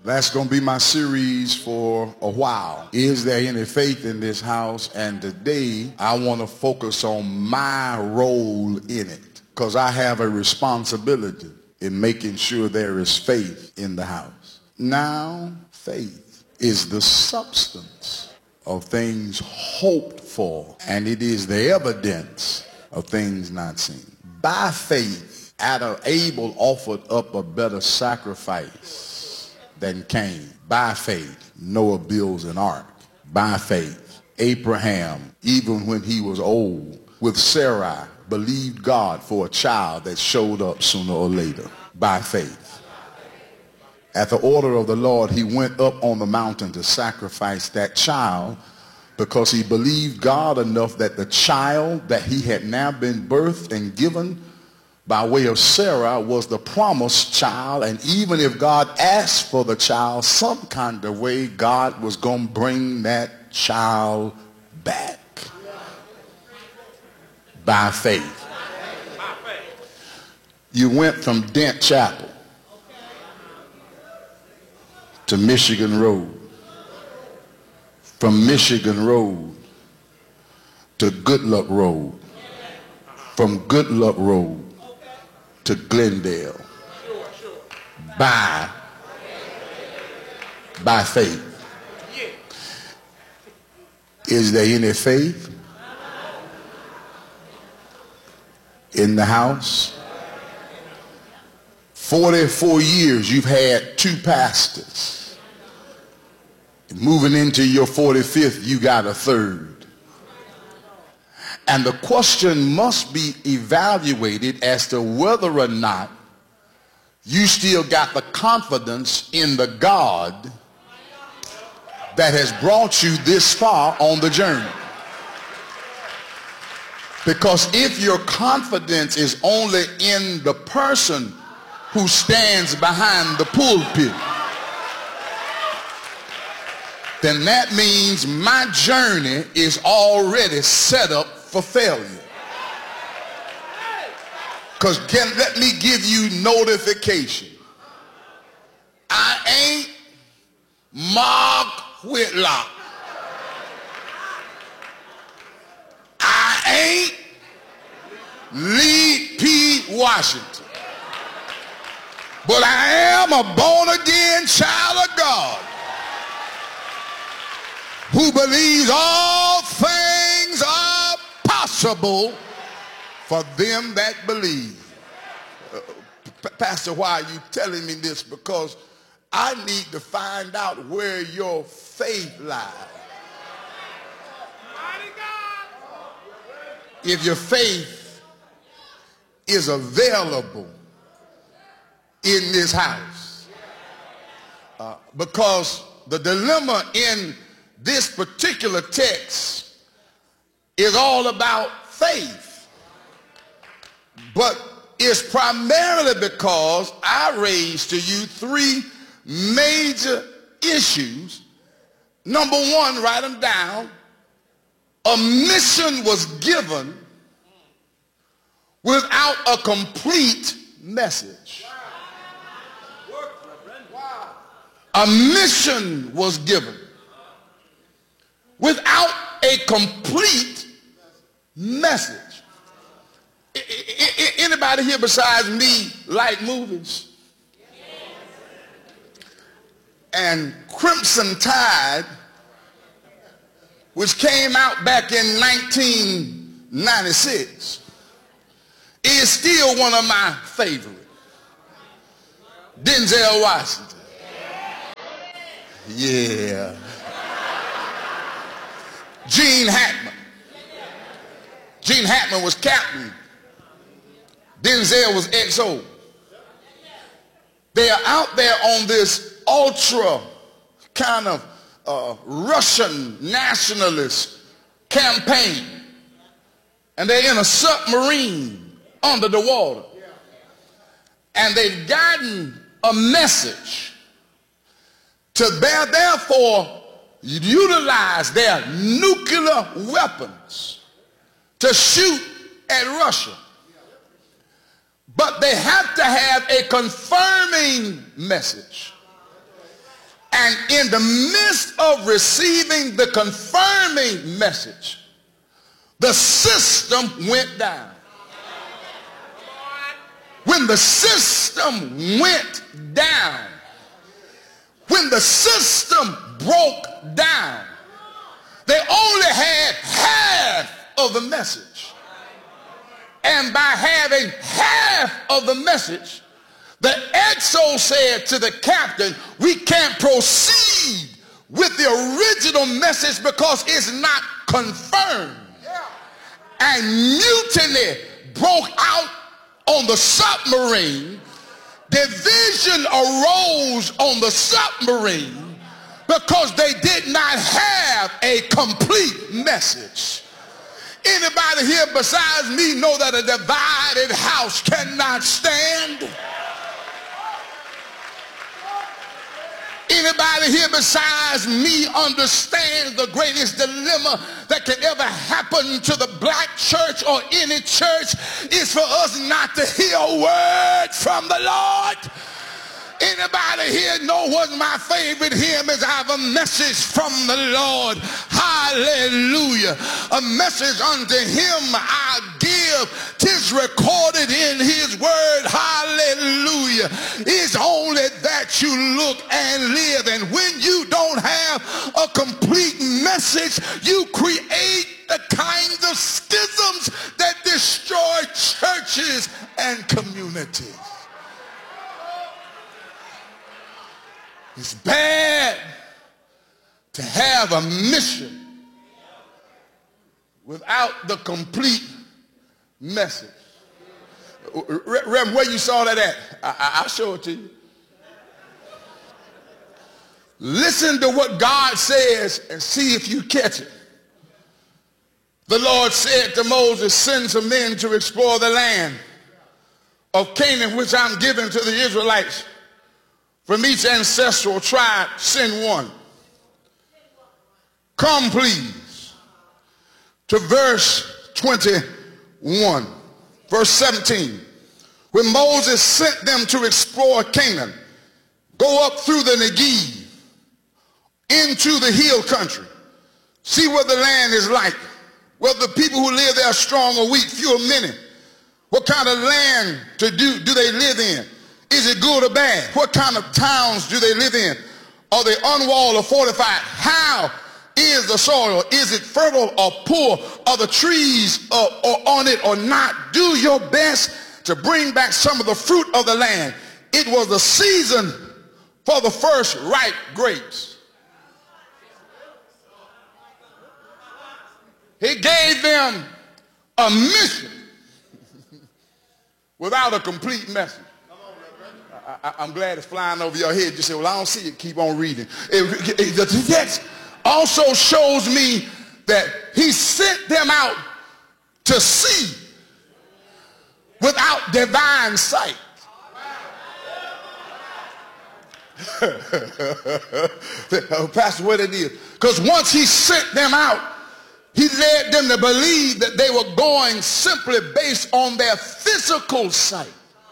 That's going to be my series for a while. Is there any faith in this house? And today I want to focus on my role in it, because I have a responsibility in making sure there is faith in the house. Now, faith is the substance of things hoped for, and it is the evidence of things not seen. By faith, Abel offered up a better sacrifice than Cain. By faith, Noah builds an ark. By faith, Abraham, even when he was old, with Sarai, believed God for a child that showed up sooner or later. By faith. At the order of the Lord, he went up on the mountain to sacrifice that child because he believed God enough that the child that he had now been birthed and given by way of Sarah was the promised child, and even if God asked for the child some kind of way, God was going to bring that child back. By faith. You went from Dent Chapel to Michigan Road, from Michigan Road to Goodluck Road, from Goodluck Road to Glendale. By faith. Is there any faith in the house? 44 years you've had two pastors. Moving into your 45th, you got a third. And the question must be evaluated as to whether or not you still got the confidence in the God that has brought you this far on the journey. Because if your confidence is only in the person who stands behind the pulpit, then that means my journey is already set up for failure. Because let me give you notification. I ain't Mark Whitlock. I ain't Lee P. Washington. But I am a born-again child of God who believes all things are possible for them that believe. Pastor, why are you telling me this? Because I need to find out where your faith lies. If your faith is available in this house. Because the dilemma in this particular text is all about faith, but it's primarily because I raised to you three major issues. Number one, write them down. A mission was given without a complete message. A mission was given without a complete message. Anybody here besides me like movies? And Crimson Tide, which came out back in 1996, is still one of my favorites. Denzel Washington. Yeah. Gene Hackman. Gene Hackman was captain. Denzel was XO. They are out there on this ultra kind of Russian nationalist campaign. And they're in a submarine under the water. And they've gotten a message to therefore utilize their nuclear weapons to shoot at Russia. But they have to have a confirming message. And in the midst of receiving the confirming message, the system went down. When the system went down, when the system broke down, they only had half of the message. And by having half of the message, the XO said to the captain, we can't proceed with the original message because it's not confirmed. And mutiny broke out on the submarine. Division arose on the submarine because they did not have a complete message. Anybody here besides me know that a divided house cannot stand? Anybody here besides me understands the greatest dilemma that can ever happen to the black church or any church is for us not to hear a word from the Lord? Anybody here know what my favorite hymn is? I have a message from the Lord. Hallelujah. A message unto him I give. 'Tis recorded in his word. Hallelujah. It's only that you look and live. And when you don't have a complete message, you create the kinds of schisms that destroy churches and communities. It's bad to have a mission without the complete message. Reverend, where you saw that at? I'll show it to you. Listen to what God says and see if you catch it. The Lord said to Moses, send some men to explore the land of Canaan, which I'm giving to the Israelites. From each ancestral tribe, send one. Come, please, to verse 21. Verse 17. When Moses sent them to explore Canaan, go up through the Negev into the hill country. See what the land is like. Whether the people who live there are strong or weak, few or many. What kind of land do they live in? Is it good or bad? What kind of towns do they live in? Are they unwalled or fortified? How is the soil? Is it fertile or poor? Are the trees or on it or not? Do your best to bring back some of the fruit of the land. It was the season for the first ripe grapes. He gave them a mission without a complete message. I'm glad it's flying over your head. You say, well, I don't see it. Keep on reading. The text also shows me that he sent them out to sea without divine sight. Pastor, what it is? Because once he sent them out, he led them to believe that they were going simply based on their physical sight.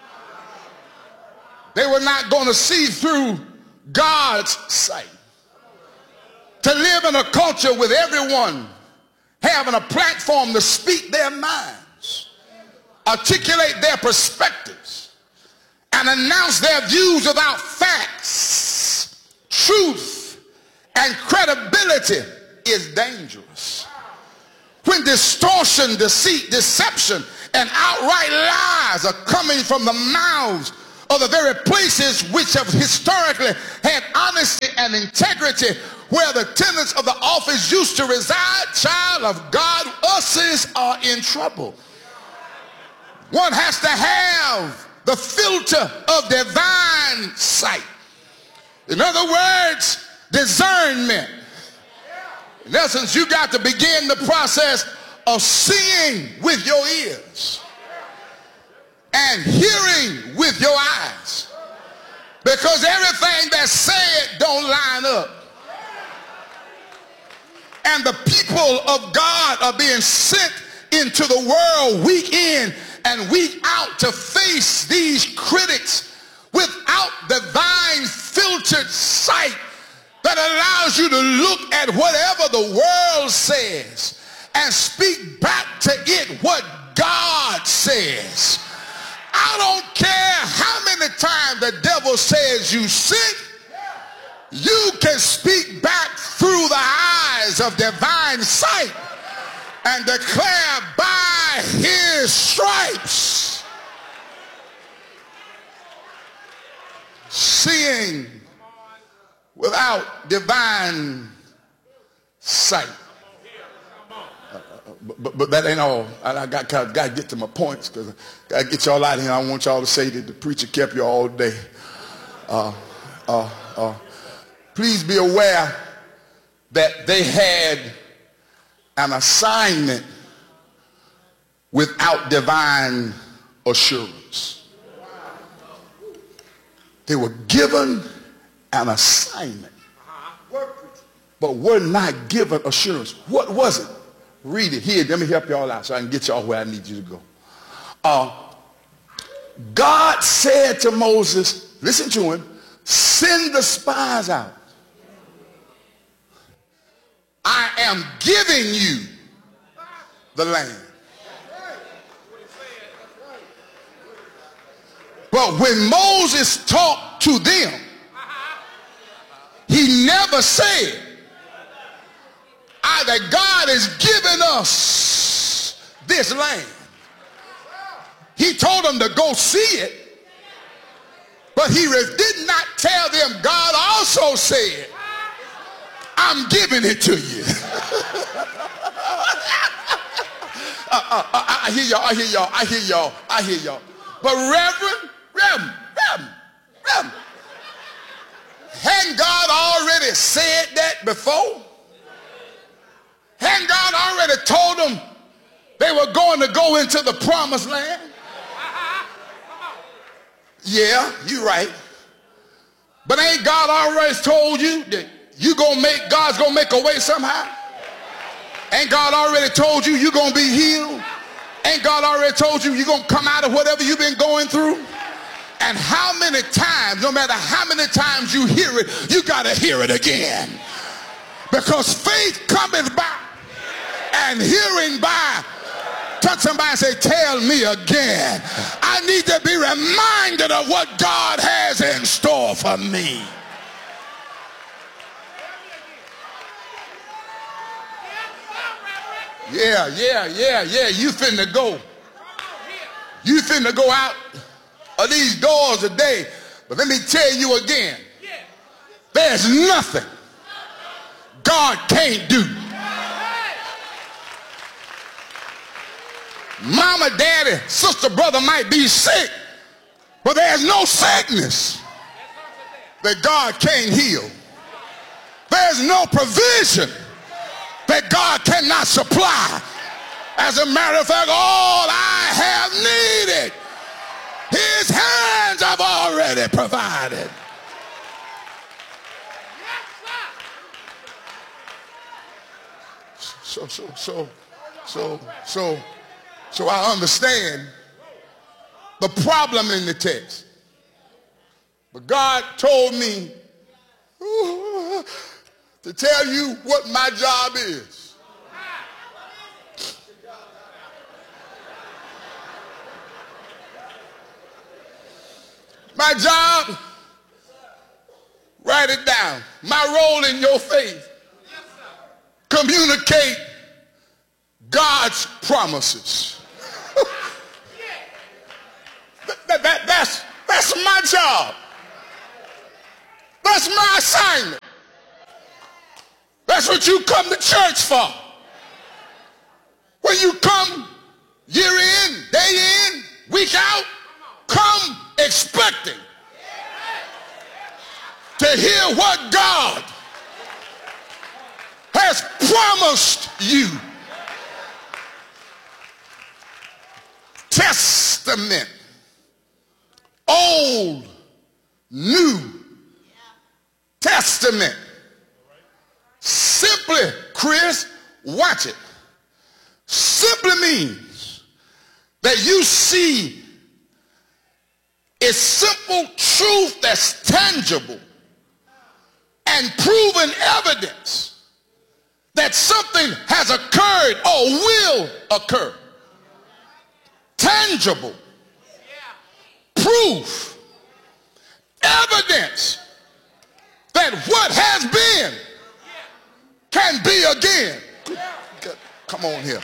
They were not going to see through God's sight. To live in a culture with everyone having a platform to speak their minds, articulate their perspectives, and announce their views without facts, truth, and credibility is dangerous. When distortion, deceit, deception, and outright lies are coming from the mouths of the very places which have historically had honesty and integrity, where the tenants of the office used to reside, child of God, us are in trouble. One has to have the filter of divine sight. In other words, discernment. In essence, you got to begin the process of seeing with your ears and hearing with your eyes, because everything that's said don't line up. And the people of God are being sent into the world week in and week out to face these critics without divine filtered sight. allows you to look at whatever the world says and speak back to it what God says. I don't care how many times the devil says you sick, you can speak back through the eyes of divine sight and declare by his stripes, seeing without divine sight. But that ain't all. I got to get to my points because I got to get y'all out of here. I want y'all to say that the preacher kept you all day. Please be aware that they had an assignment without divine assurance. They were given an assignment, but were not given assurance. What was it? Read it here. Let me help y'all out so I can get y'all where I need you to go. God said to Moses, listen to him, send the spies out. I am giving you the land. But when Moses talked to them, he never said, that God has given us this land. He told them to go see it, but he did not tell them God also said, I'm giving it to you. I hear y'all. But Reverend, hadn't God already said that before? Hadn't God already told them they were going to go into the promised land? Yeah, you're right. But ain't God already told you that God's gonna make a way somehow? Ain't God already told you you're gonna be healed? Ain't God already told you you're gonna come out of whatever you've been going through? And how many times, no matter how many times you hear it, you gotta hear it again. Because faith cometh by and hearing by. Touch somebody and say, tell me again. I need to be reminded of what God has in store for me. Yeah. You finna go. You finna go out of these doors today. But let me tell you again, there's nothing God can't do. Mama, daddy, sister, brother might be sick, but there's no sickness that God can't heal. There's no provision that God cannot supply. As a matter of fact, all I have needed, his hands have already provided. So I understand the problem in the text. But God told me to tell you what my job is. My job, write it down. My role in your faith, communicate God's promises. That's my job. That's my assignment. That's what you come to church for. When you come year in, day in, week out, come expecting to hear what God has promised you. Testament, Old, New Testament. Simply, Chris, watch it. Simply means that you see a simple truth that's tangible and proven evidence that something has occurred or will occur. Tangible proof, evidence that what has been can be again. Come on here.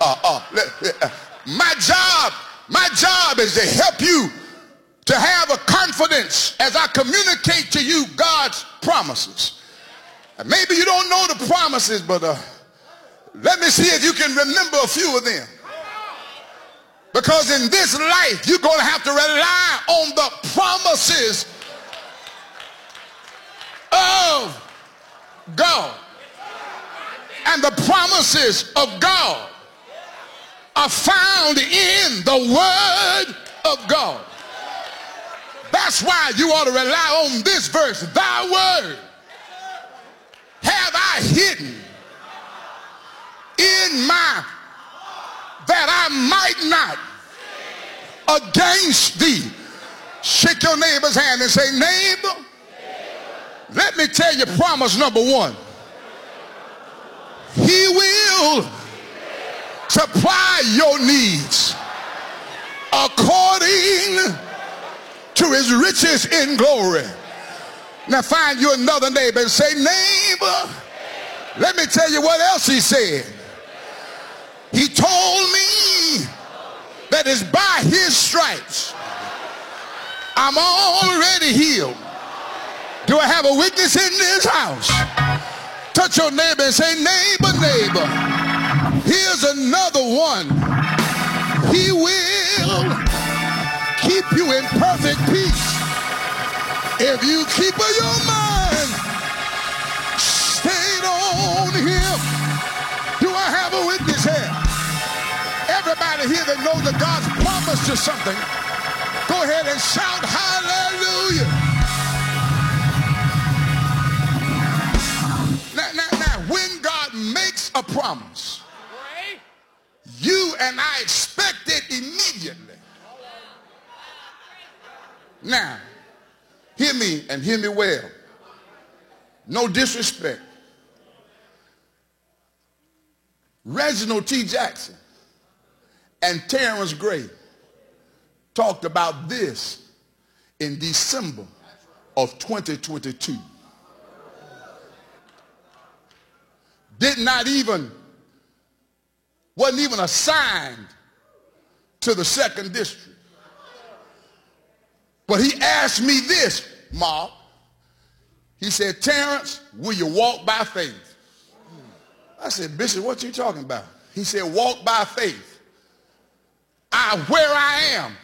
My job is to help you to have a confidence as I communicate to you God's promises. And maybe you don't know the promises, but let me see if you can remember a few of them. Because in this life, you're going to have to rely on the promises of God. And the promises of God are found in the Word of God. That's why you ought to rely on this verse. Thy word have I hidden in my, that I might not against thee. Shake your neighbor's hand and say, neighbor, let me tell you promise number one. He will supply your needs according to his riches in glory. Now find you another neighbor and say, neighbor, let me tell you what else he said. He told me that it's by his stripes I'm already healed. Do I have a witness in this house? Touch your neighbor and say, neighbor, neighbor, here's another one. He will keep you in perfect peace if you keep your mind stayed on him. Do I have a witness here? Everybody here that knows that God's promised you something, go ahead and shout hallelujah. Now, when God makes a promise, you and I expect it immediately. Now, hear me and hear me well. No disrespect. Reginald T. Jackson and Terrence Gray talked about this in December of 2022. Wasn't even assigned to the 2nd District. But he asked me this, Mark. He said, Terrence, will you walk by faith? I said, Bishop, what you talking about? He said, walk by faith. Where I am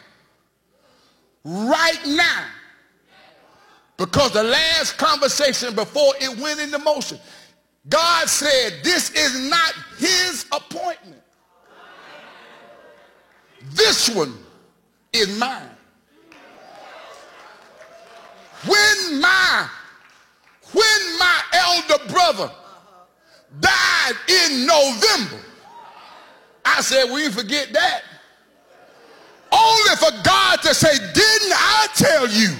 right now, because the last conversation before it went into motion, God said, this is not his appointment. This one is mine. When my elder brother died in November, I said, we didn't forget that. Only for God to say, didn't I tell you?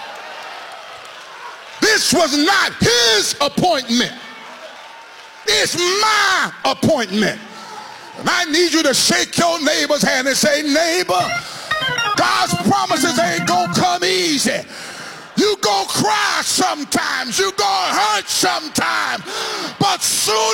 This was not his appointment. It's my appointment. And I need you to shake your neighbor's hand and say, neighbor, God's promises ain't gonna come easy. You gonna cry sometimes. You gonna hurt sometimes. But soon